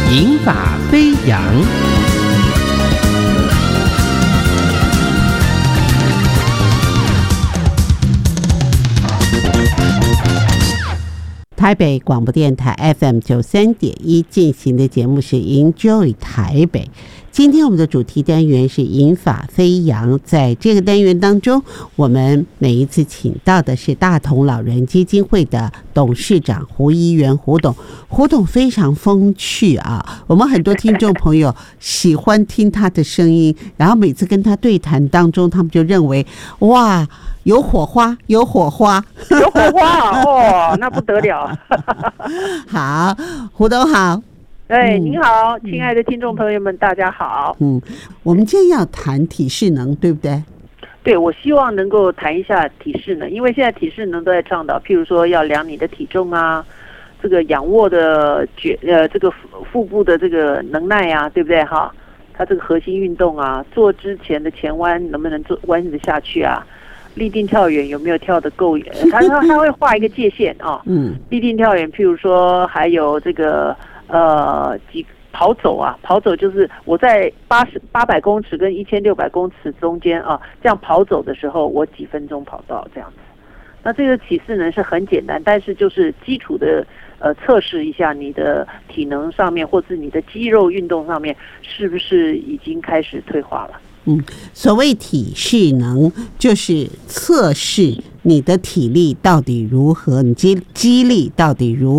银发飞扬。 台北广播电台 FM93.1 进行的节目是 Enjoy 台北。今天我们的主题单元是银发飞扬，在这个单元当中，我们每一次请到的是大同老人基金会的董事长胡一元胡董。胡董非常风趣啊，我们很多听众朋友喜欢听他的声音，然后每次跟他对谈当中，他们就认为哇，有火花，有火花， 有火花哦，那不得了。 好，胡董好。 您好，亲爱的听众朋友们，大家好。 我们今天要谈体适能，对不对？ 对，我希望能够谈一下体适能，因为现在体适能都在倡导，譬如说要量你的体重啊，这个仰卧的这个腹部的这个能耐啊，对不对哈？它这个核心运动啊，做之前的前弯能不能弯得下去啊？立定跳远有没有跳得够远？他会画一个界限啊。立定跳远，譬如说还有这个跑走啊，跑走就是我在800公尺跟1600公尺中间啊，这样跑走的时候，我几分钟跑到这样子。那这个体适能是很简单，但是就是基础的测试一下你的体能上面，或是你的肌肉运动上面是不是已经开始退化了。 所谓体适能就是测试你的体力到底如何，你肌力到底如何。